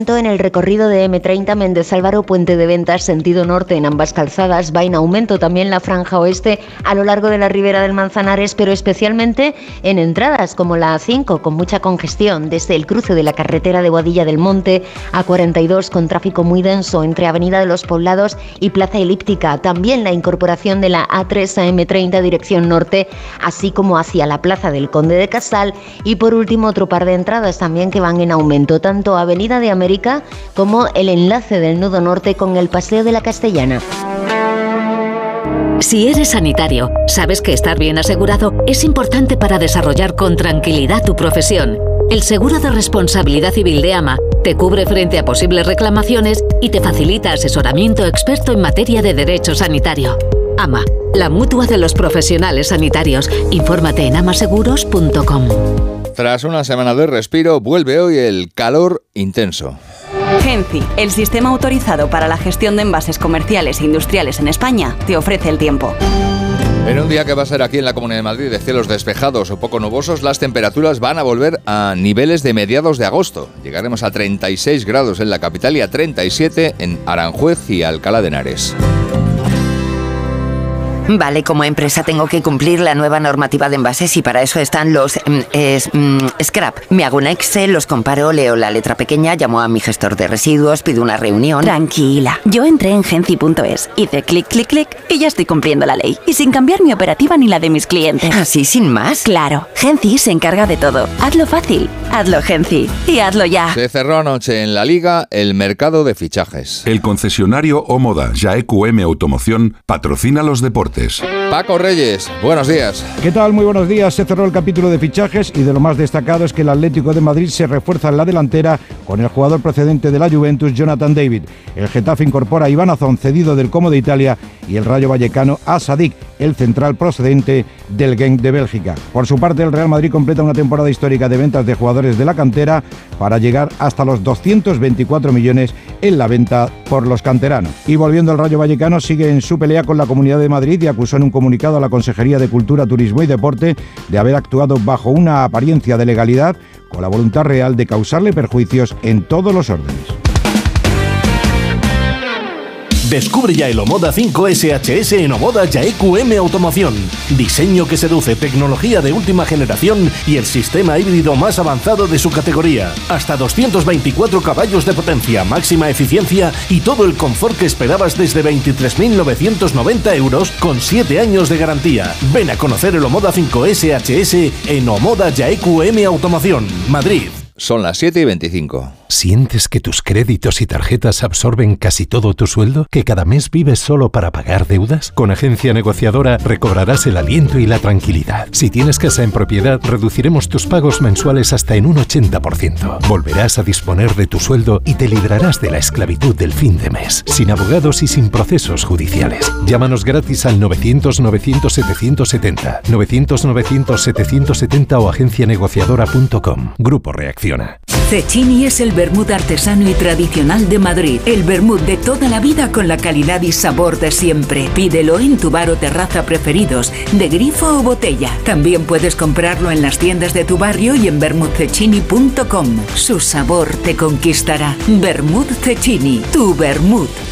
En el recorrido de M30 Méndez Álvaro, Puente de Ventas, sentido norte en ambas calzadas. Va en aumento también la franja oeste a lo largo de la ribera del Manzanares, pero especialmente en entradas como la A5, con mucha congestión desde el cruce de la carretera de Boadilla del Monte, A42 con tráfico muy denso entre Avenida de los Poblados y Plaza Elíptica. También la incorporación de la A3 a M30 dirección norte, así como hacia la Plaza del Conde de Casal. Y por último, otro par de entradas también que van en aumento, tanto Avenida de América como el enlace del nudo norte con el Paseo de la Castellana. Si eres sanitario, sabes que estar bien asegurado es importante para desarrollar con tranquilidad tu profesión. El seguro de responsabilidad civil de AMA te cubre frente a posibles reclamaciones y te facilita asesoramiento experto en materia de derecho sanitario. AMA, la mutua de los profesionales sanitarios. Infórmate en amaseguros.com. Tras una semana de respiro, vuelve hoy el calor intenso. Genci, el sistema autorizado para la gestión de envases comerciales e industriales en España, te ofrece el tiempo. En un día que va a ser aquí en la Comunidad de Madrid de cielos despejados o poco nubosos, las temperaturas van a volver a niveles de mediados de agosto. Llegaremos a 36 grados en la capital y a 37 en Aranjuez y Alcalá de Henares. Vale, como empresa tengo que cumplir la nueva normativa de envases y para eso están los scrap. Me hago un Excel, los comparo, leo la letra pequeña, llamo a mi gestor de residuos, pido una reunión. Tranquila, yo entré en Genci.es, hice clic, clic, clic y ya estoy cumpliendo la ley. Y sin cambiar mi operativa ni la de mis clientes. ¿Así sin más? Claro, Genci se encarga de todo. Hazlo fácil, hazlo Genci y hazlo ya. Se cerró anoche en la Liga el mercado de fichajes. El concesionario Omoda YQM Automoción patrocina los deportes. Paco Reyes, buenos días. ¿Qué tal? Muy buenos días. Se cerró el capítulo de fichajes y de lo más destacado es que el Atlético de Madrid se refuerza en la delantera con el jugador procedente de la Juventus, Jonathan David. El Getafe incorpora a Iván Azón, cedido del Como de Italia, y el Rayo Vallecano a Sadik, el central procedente del Genk de Bélgica. Por su parte, el Real Madrid completa una temporada histórica de ventas de jugadores de la cantera para llegar hasta los 224 millones en la venta por los canteranos. Y volviendo al Rayo Vallecano, sigue en su pelea con la Comunidad de Madrid y acusó en un comunicado a la Consejería de Cultura, Turismo y Deporte de haber actuado bajo una apariencia de legalidad con la voluntad real de causarle perjuicios en todos los órdenes. Descubre ya el Omoda 5 SHS en Omoda YQM Automoción. Diseño que seduce, tecnología de última generación y el sistema híbrido más avanzado de su categoría. Hasta 224 caballos de potencia, máxima eficiencia y todo el confort que esperabas desde 23.990 euros con 7 años de garantía. Ven a conocer el Omoda 5 SHS en Omoda YQM Automoción, Madrid. Son las 7:25. ¿Sientes que tus créditos y tarjetas absorben casi todo tu sueldo? ¿Que cada mes vives solo para pagar deudas? Con Agencia Negociadora recobrarás el aliento y la tranquilidad. Si tienes casa en propiedad, reduciremos tus pagos mensuales hasta en un 80%. Volverás a disponer de tu sueldo y te librarás de la esclavitud del fin de mes, sin abogados y sin procesos judiciales. Llámanos gratis al 900-900-770, 900-900-770 o agencianegociadora.com. Grupo Reacciona. Cecchini es el vermut artesano y tradicional de Madrid. El vermut de toda la vida con la calidad y sabor de siempre. Pídelo en tu bar o terraza preferidos, de grifo o botella. También puedes comprarlo en las tiendas de tu barrio y en vermutcecchini.com. Su sabor te conquistará. Vermut Cecchini, tu vermut.